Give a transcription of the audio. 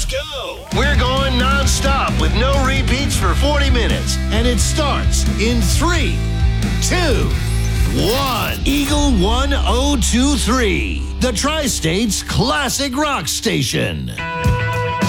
Let's go. We're going non-stop with no repeats for 40 minutes. And it starts in 3, 2, 1. Eagle 1023, the Tri-State's classic rock station.